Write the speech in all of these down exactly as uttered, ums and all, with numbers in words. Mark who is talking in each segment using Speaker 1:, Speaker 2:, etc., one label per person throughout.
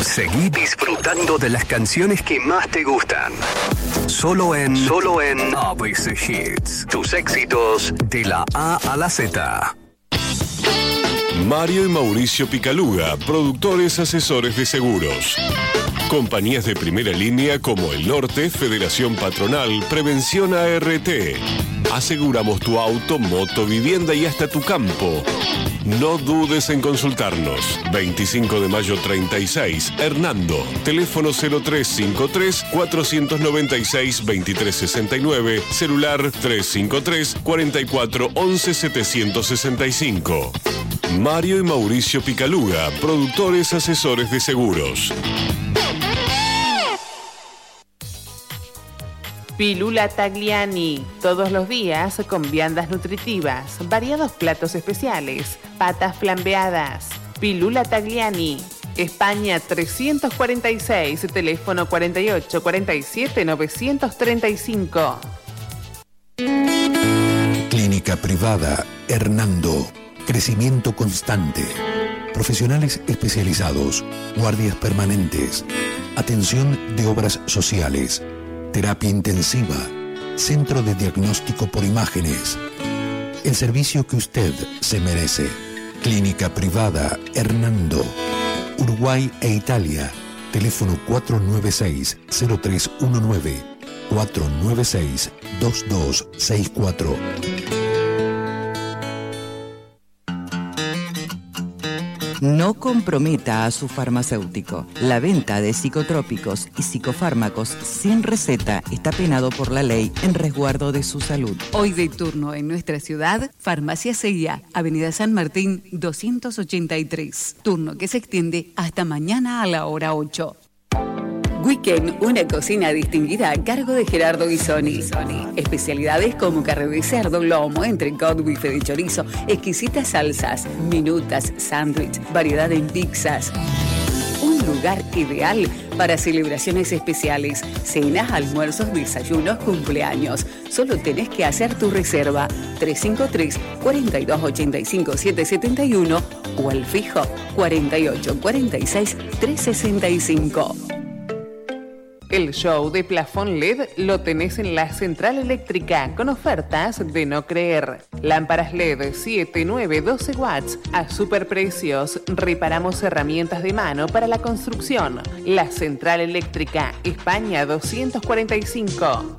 Speaker 1: Seguí disfrutando de las canciones que más te gustan. Solo en, solo en A B C Hits. Tus éxitos de la A a la Z.
Speaker 2: Mario y Mauricio Picaluga, productores asesores de seguros. Compañías de primera línea como El Norte, Federación Patronal, Prevención A R T. Aseguramos tu auto, moto, vivienda y hasta tu campo. No dudes en consultarnos. veinticinco de mayo treinta y seis, Hernando. Teléfono cero tres cinco tres, cuatro nueve seis, dos tres seis nueve. Celular tres cinco tres, cuatro cuatro, once, setecientos sesenta y cinco. Mario y Mauricio Picaluga, productores asesores de seguros.
Speaker 3: Pilula Tagliani, todos los días con viandas nutritivas, variados platos especiales, patas flambeadas. Pilula Tagliani, España trescientos cuarenta y seis, teléfono cuarenta y ocho, cuarenta y siete, novecientos treinta y cinco.
Speaker 4: Clínica privada Hernando, crecimiento constante. Profesionales especializados, guardias permanentes, atención de obras sociales, terapia intensiva, centro de diagnóstico por imágenes. El servicio que usted se merece. Clínica privada Hernando, Uruguay e Italia. Teléfono cuatro nueve seis, cero tres uno nueve, cuatro nueve seis, dos dos seis cuatro.
Speaker 5: No comprometa a su farmacéutico. La venta de psicotrópicos y psicofármacos sin receta está penado por la ley en resguardo de su salud.
Speaker 6: Hoy de turno en nuestra ciudad, Farmacia Seguía, Avenida San Martín doscientos ochenta y tres. Turno que se extiende hasta mañana a la hora ocho. Weekend, una cocina distinguida a cargo de Gerardo Guisoni. Especialidades como carne de cerdo, lomo, entrecot, bife de chorizo, exquisitas salsas, minutas, sándwich, variedad en pizzas. Un lugar ideal para celebraciones especiales, cenas, almuerzos, desayunos, cumpleaños. Solo tenés que hacer tu reserva tres cinco tres, cuatro dos ocho cinco, siete siete uno o al fijo cuarenta y ocho, cuarenta y seis, trescientos sesenta y cinco.
Speaker 3: El show de plafón L E D lo tenés en la Central Eléctrica con ofertas de no creer. Lámparas L E D siete, nueve, doce watts a superprecios. Reparamos herramientas de mano para la construcción. La Central Eléctrica, España doscientos cuarenta y cinco.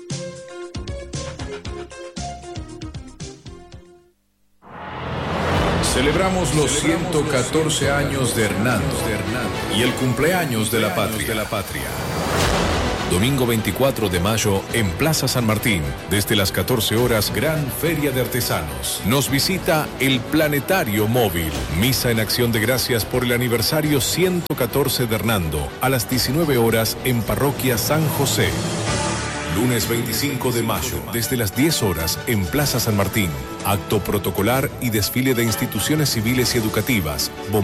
Speaker 7: Celebramos los ciento catorce años de Hernando y el cumpleaños de la patria. De la patria. Domingo veinticuatro de mayo en Plaza San Martín, desde las catorce horas, gran feria de artesanos. Nos visita el Planetario Móvil. Misa en acción de gracias por el aniversario ciento catorce de Hernando, a las diecinueve horas en Parroquia San José. Lunes veinticinco de mayo, desde las diez horas en Plaza San Martín. Acto protocolar y desfile de instituciones civiles y educativas.